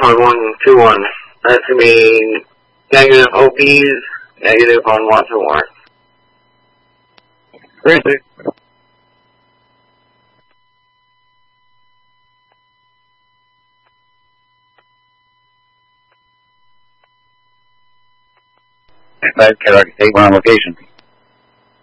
on 121. That's going to be negative OPs, negative on Watson Warren. Great. Take one on location.